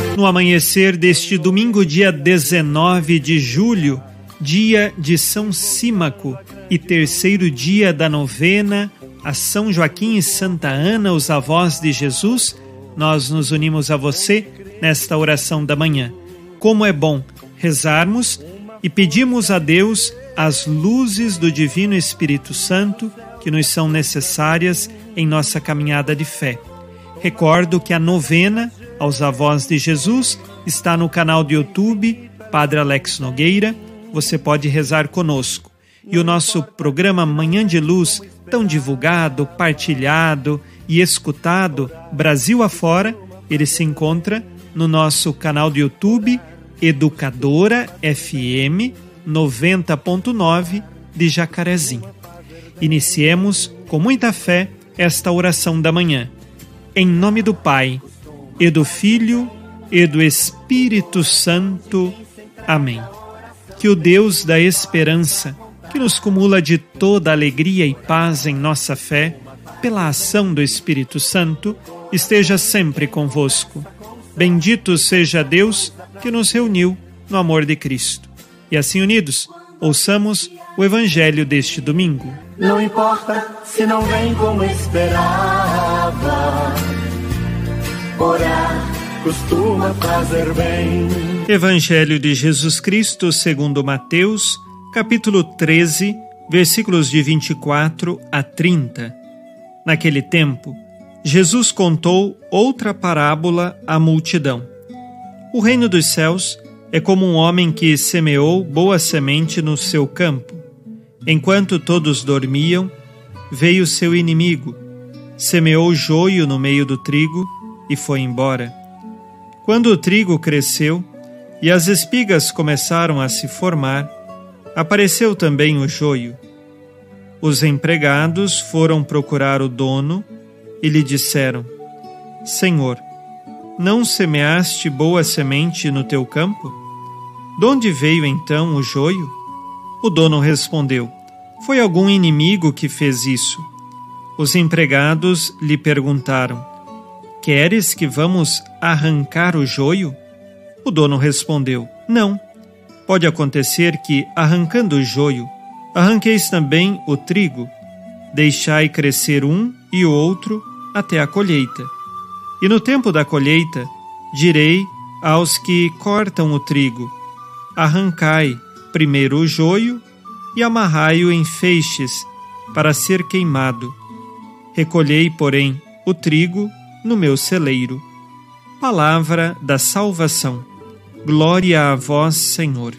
No amanhecer deste domingo, dia 19 de julho, dia de São Símaco e terceiro dia da novena a São Joaquim e Santa Ana, os avós de Jesus, nós nos unimos a você nesta oração da manhã. Como é bom rezarmos e pedimos a Deus as luzes do Divino Espírito Santo que nos são necessárias em nossa caminhada de fé. Recordo que a novena aos avós de Jesus está no canal do YouTube Padre Alex Nogueira. Você pode rezar conosco. E o nosso programa Manhã de Luz, tão divulgado, partilhado e escutado Brasil afora, ele se encontra no nosso canal do YouTube Educadora FM 90.9 de Jacarezinho. Iniciemos com muita fé esta oração da manhã. Em nome do Pai, e do Filho, e do Espírito Santo. Amém. Que o Deus da esperança, que nos cumula de toda alegria e paz em nossa fé, pela ação do Espírito Santo, esteja sempre convosco. Bendito seja Deus que nos reuniu no amor de Cristo. E assim unidos, ouçamos o Evangelho deste domingo. Não importa se não vem como esperava, orar costuma fazer bem. Evangelho de Jesus Cristo segundo Mateus, capítulo 13, versículos de 24 a 30. Naquele tempo, Jesus contou outra parábola à multidão. O reino dos céus é como um homem que semeou boa semente no seu campo. Enquanto todos dormiam, veio seu inimigo, semeou joio no meio do trigo e foi embora. Quando o trigo cresceu e as espigas começaram a se formar, apareceu também o joio. Os empregados foram procurar o dono e lhe disseram: Senhor, não semeaste boa semente no teu campo? De onde veio então o joio? O dono respondeu: Foi algum inimigo que fez isso. Os empregados lhe perguntaram: Queres que vamos arrancar o joio? O dono respondeu: Não. Pode acontecer que, arrancando o joio, arranqueis também o trigo. Deixai crescer um e o outro até a colheita. E no tempo da colheita, direi aos que cortam o trigo: Arrancai primeiro o joio e amarrai-o em feixes para ser queimado. Recolhei, porém, o trigo no meu celeiro. Palavra da salvação. Glória a vós, Senhor.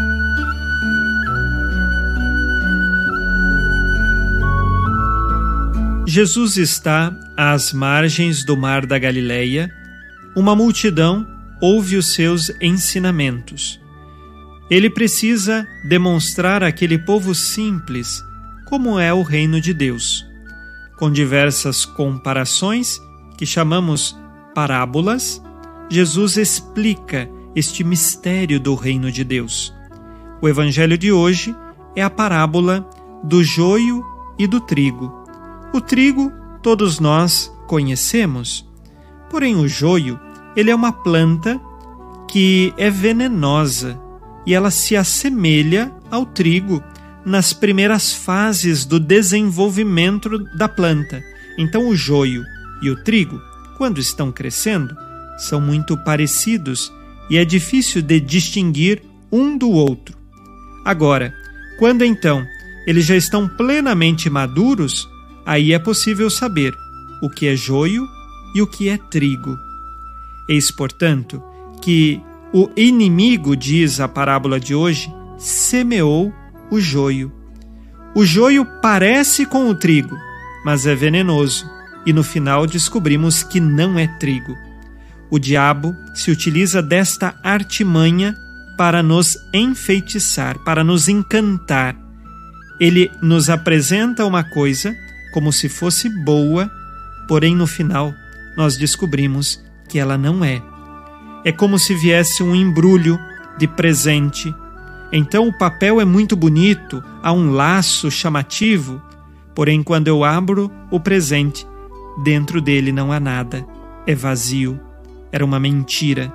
Jesus está às margens do mar da Galileia. Uma multidão ouve os seus ensinamentos. Ele precisa demonstrar àquele povo simples como é o reino de Deus. Com diversas comparações, que chamamos parábolas, Jesus explica este mistério do reino de Deus. O evangelho de hoje é a parábola do joio e do trigo. O trigo todos nós conhecemos, porém o joio, ele é uma planta que é venenosa e ela se assemelha ao trigo nas primeiras fases do desenvolvimento da planta. Então o joio e o trigo, quando estão crescendo, são muito parecidos e é difícil de distinguir um do outro. Agora, quando então eles já estão plenamente maduros, aí é possível saber o que é joio e o que é trigo. Eis, portanto, que o inimigo, diz a parábola de hoje, semeou o joio. O joio parece com o trigo, mas é venenoso, e no final descobrimos que não é trigo. O diabo se utiliza desta artimanha para nos enfeitiçar, para nos encantar. Ele nos apresenta uma coisa como se fosse boa, porém no final nós descobrimos que ela não é. É como se viesse um embrulho de presente. Então o papel é muito bonito, há um laço chamativo, porém quando eu abro o presente, dentro dele não há nada, é vazio, era uma mentira,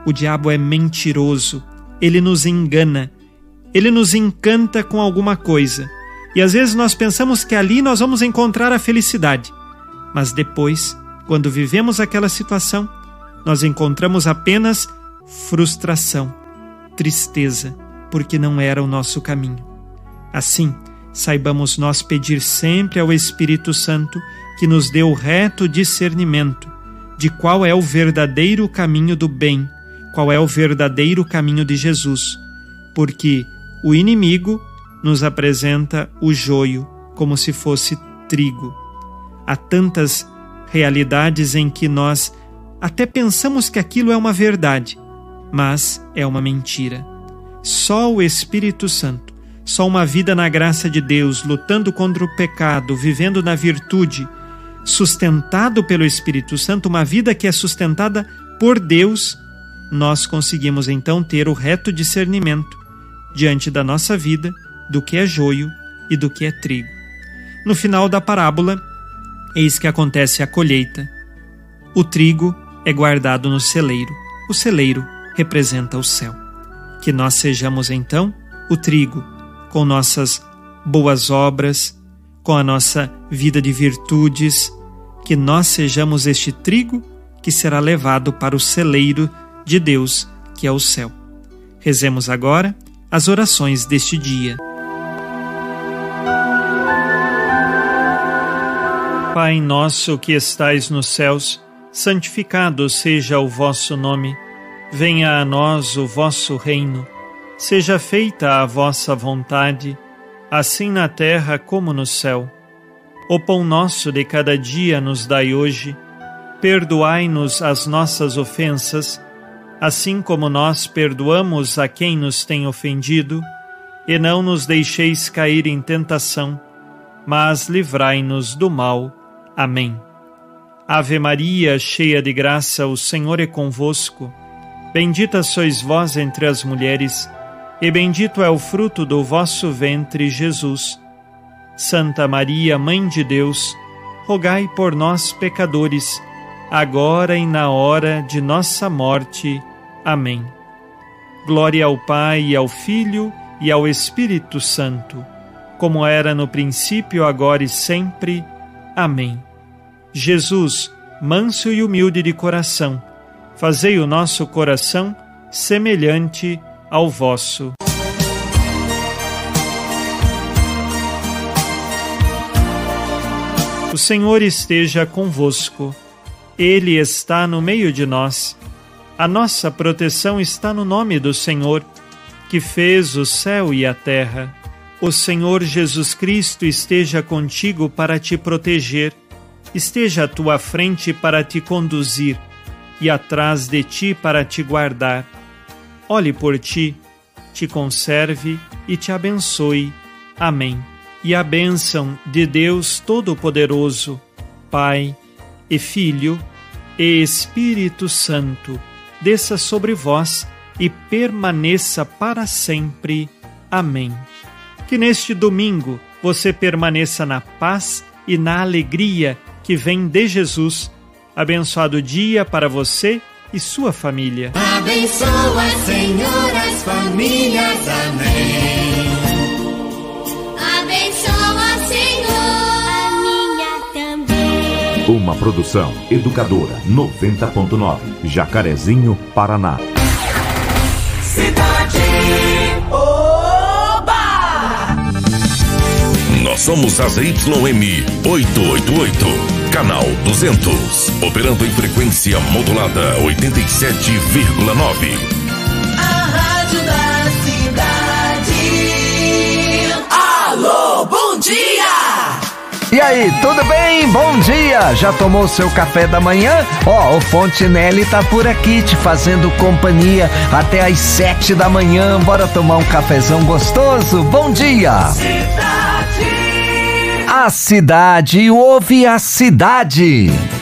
O diabo é mentiroso, ele nos engana, ele nos encanta com alguma coisa. E às vezes nós pensamos que ali nós vamos encontrar a felicidade. Mas depois, quando vivemos aquela situação, nós encontramos apenas frustração, tristeza, porque não era o nosso caminho. Assim, saibamos nós pedir sempre ao Espírito Santo que nos dê o reto discernimento de qual é o verdadeiro caminho do bem, qual é o verdadeiro caminho de Jesus, porque o inimigo nos apresenta o joio como se fosse trigo. Há tantas realidades em que nós até pensamos que aquilo é uma verdade, mas é uma mentira. Só o Espírito Santo, só uma vida na graça de Deus, lutando contra o pecado, vivendo na virtude, sustentado pelo Espírito Santo, uma vida que é sustentada por Deus, nós conseguimos então ter o reto discernimento diante da nossa vida do que é joio e do que é trigo. No final da parábola, eis que acontece a colheita. O trigo é guardado no celeiro. O celeiro representa o céu. Que nós sejamos então o trigo, com nossas boas obras, com a nossa vida de virtudes, que nós sejamos este trigo que será levado para o celeiro de Deus, que é o céu. Rezemos agora as orações deste dia. Pai nosso que estais nos céus, santificado seja o vosso nome. Venha a nós o vosso reino. Seja feita a vossa vontade, assim na terra como no céu. O pão nosso de cada dia nos dai hoje. Perdoai-nos as nossas ofensas, assim como nós perdoamos a quem nos tem ofendido. E não nos deixeis cair em tentação, mas livrai-nos do mal. Amém. Ave Maria, cheia de graça, o Senhor é convosco. Bendita sois vós entre as mulheres, e bendito é o fruto do vosso ventre, Jesus. Santa Maria, Mãe de Deus, rogai por nós, pecadores, agora e na hora de nossa morte. Amém. Glória ao Pai, e ao Filho, e ao Espírito Santo, como era no princípio, agora e sempre. Amém. Jesus, manso e humilde de coração, fazei o nosso coração semelhante ao vosso. O Senhor esteja convosco. Ele está no meio de nós. A nossa proteção está no nome do Senhor, que fez o céu e a terra. O Senhor Jesus Cristo esteja contigo para te proteger, esteja à tua frente para te conduzir e atrás de ti para te guardar. Olhe por ti, te conserve e te abençoe. Amém. E a bênção de Deus Todo-Poderoso, Pai e Filho e Espírito Santo, desça sobre vós e permaneça para sempre. Amém. Que neste domingo você permaneça na paz e na alegria que vem de Jesus. Abençoado dia para você e sua família. Abençoa, Senhor, as famílias. Amém. Abençoa, Senhor, a minha também. Uma produção Educadora 90.9, Jacarezinho, Paraná. Cidade. Oba! Nós somos a ZYM 888, canal 200, operando em frequência modulada 87,9. A rádio da cidade. Alô, bom dia! E aí, tudo bem? Bom dia! Já tomou seu café da manhã? Ó, o Fontinelli tá por aqui te fazendo companhia até às 7 da manhã. Bora tomar um cafezão gostoso? Bom dia! Cidade. A cidade, ouve a cidade!